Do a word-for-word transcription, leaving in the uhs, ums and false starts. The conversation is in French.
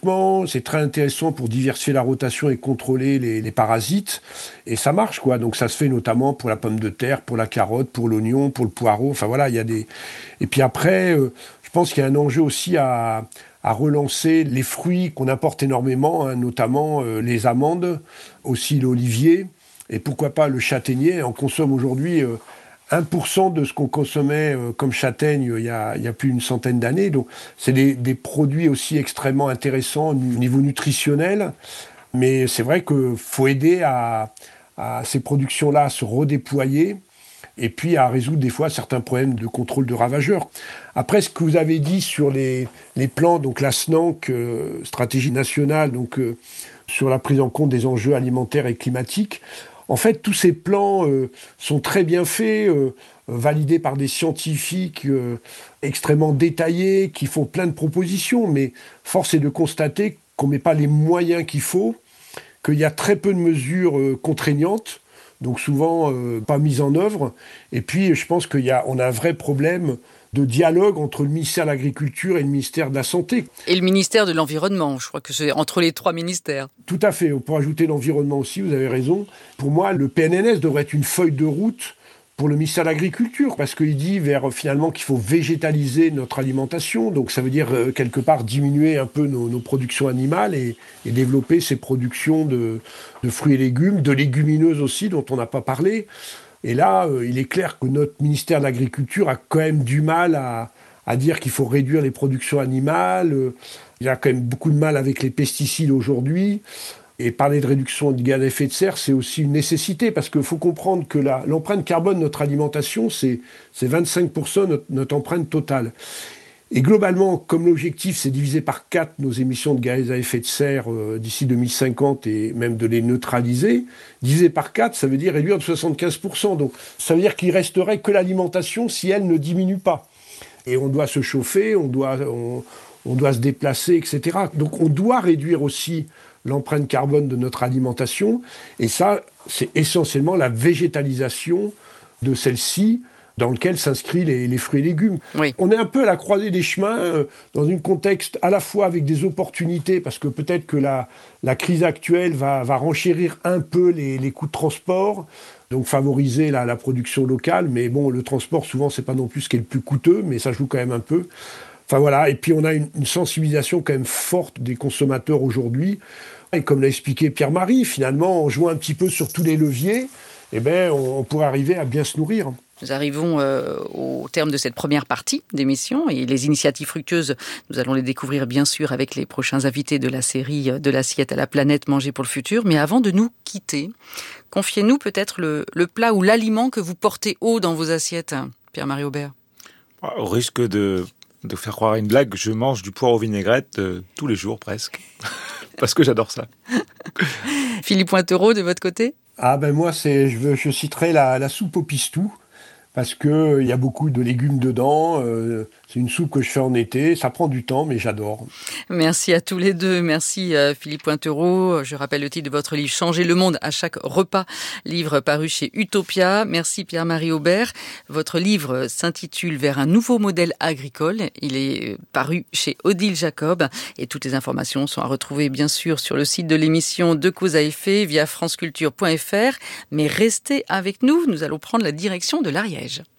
scientifiquement, c'est très intéressant pour diversifier la rotation et contrôler les, les parasites. Et ça marche, quoi. Donc ça se fait notamment pour la pomme de terre, pour la carotte, pour l'oignon, pour le poireau. Enfin voilà, il y a des... Et puis après, euh, je pense qu'il y a un enjeu aussi à, à relancer les fruits qu'on importe énormément, hein, notamment euh, les amandes, aussi l'olivier, et pourquoi pas le châtaignier. On consomme aujourd'hui... Euh, un pour cent de ce qu'on consommait euh, comme châtaigne euh, il y a, il y a plus d'une centaine d'années. Donc, c'est des, des produits aussi extrêmement intéressants au niveau nutritionnel. Mais c'est vrai qu'il faut aider à, à ces productions-là à se redéployer et puis à résoudre des fois certains problèmes de contrôle de ravageurs. Après, ce que vous avez dit sur les, les plans, donc la S N A C, euh, stratégie nationale, donc, euh, sur la prise en compte des enjeux alimentaires et climatiques, en fait, tous ces plans euh, sont très bien faits, euh, validés par des scientifiques euh, extrêmement détaillés, qui font plein de propositions, mais force est de constater qu'on ne met pas les moyens qu'il faut, qu'il y a très peu de mesures euh, contraignantes, donc souvent euh, pas mises en œuvre. Et puis, je pense qu'on a, a un vrai problème de dialogue entre le ministère de l'Agriculture et le ministère de la Santé. Et le ministère de l'Environnement, je crois que c'est entre les trois ministères. Tout à fait, on peut ajouter l'environnement aussi, vous avez raison. Pour moi, le P N N S devrait être une feuille de route pour le ministère de l'Agriculture, parce qu'il dit vers, finalement qu'il faut végétaliser notre alimentation, donc ça veut dire euh, quelque part diminuer un peu nos, nos productions animales et, et développer ces productions de, de fruits et légumes, de légumineuses aussi, dont on n'a pas parlé. Et là, euh, il est clair que notre ministère de l'Agriculture a quand même du mal à, à dire qu'il faut réduire les productions animales. Euh, il a quand même beaucoup de mal avec les pesticides aujourd'hui. Et parler de réduction de gaz à effet de serre, c'est aussi une nécessité, parce qu'il faut comprendre que la, l'empreinte carbone de notre alimentation, c'est, c'est vingt-cinq pour cent de notre, notre empreinte totale. Et globalement, comme l'objectif, c'est diviser par quatre nos émissions de gaz à effet de serre euh, d'ici deux mille cinquante et même de les neutraliser, diviser par quatre, ça veut dire réduire de soixante-quinze pour cent. Donc ça veut dire qu'il resterait que l'alimentation si elle ne diminue pas. Et on doit se chauffer, on doit, on, on doit se déplacer, et cetera. Donc on doit réduire aussi l'empreinte carbone de notre alimentation. Et ça, c'est essentiellement la végétalisation de celle-ci, dans lequel s'inscrivent les, les fruits et légumes. Oui. On est un peu à la croisée des chemins, euh, dans un contexte à la fois avec des opportunités, parce que peut-être que la, la crise actuelle va, va renchérir un peu les, les coûts de transport, donc favoriser la, la production locale, mais bon, le transport, souvent, c'est pas non plus ce qui est le plus coûteux, mais ça joue quand même un peu. Enfin voilà, et puis on a une, une sensibilisation quand même forte des consommateurs aujourd'hui, et comme l'a expliqué Pierre-Marie, finalement, on joue un petit peu sur tous les leviers, eh ben, on, on pourrait arriver à bien se nourrir. Nous arrivons euh, au terme de cette première partie d'émission et les initiatives fructueuses, nous allons les découvrir bien sûr avec les prochains invités de la série De l'assiette à la planète, manger pour le futur. Mais avant de nous quitter, confiez-nous peut-être le, le plat ou l'aliment que vous portez haut dans vos assiettes, Pierre-Marie Aubert. Au risque de, de faire croire à une blague, je mange du poireau vinaigrette euh, tous les jours presque, parce que j'adore ça. Philippe Pointereau, de votre côté ? Ah ben moi, c'est, je, veux, je citerai la, la soupe au pistou, parce qu'il euh, y a beaucoup de légumes dedans. Euh, c'est une soupe que je fais en été. Ça prend du temps, mais j'adore. Merci à tous les deux. Merci euh, Philippe Pointereau. Je rappelle le titre de votre livre « Changer le monde à chaque repas », livre paru chez Utopia. Merci Pierre-Marie Aubert. Votre livre s'intitule « Vers un nouveau modèle agricole ». Il est paru chez Odile Jacob. Et toutes les informations sont à retrouver bien sûr sur le site de l'émission De Cause à Effet via franceculture point f r. Mais restez avec nous, nous allons prendre la direction de l'Ariège.